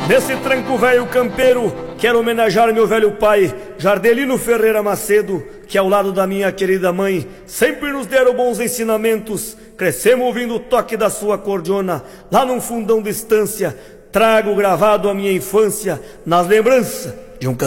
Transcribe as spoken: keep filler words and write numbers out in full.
Nesse tranco velho campeiro, quero homenagear meu velho pai, Jardelino Ferreira Macedo, que ao lado da minha querida mãe, sempre nos deram bons ensinamentos. Crescemos ouvindo o toque da sua cordiona, lá num fundão de estância. Trago gravado a minha infância, nas lembranças de um